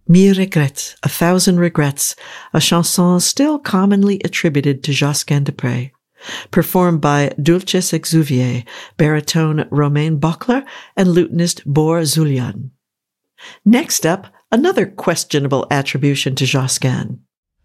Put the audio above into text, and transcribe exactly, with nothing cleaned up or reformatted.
Mille regrets, A Thousand Regrets, a chanson still commonly attributed to Josquin des Prez, performed by Dulces Exuviae, baritone Romain Bockler, and lutenist Bor Zulian. Next up, another questionable attribution to Josquin,